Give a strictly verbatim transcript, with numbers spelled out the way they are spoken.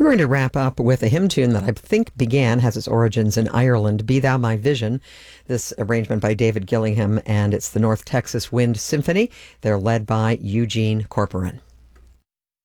We're going to wrap up with a hymn tune that I think began, has its origins in Ireland, Be Thou My Vision. This arrangement by David Gillingham, and it's the North Texas Wind Symphony. They're led by Eugene Corporon.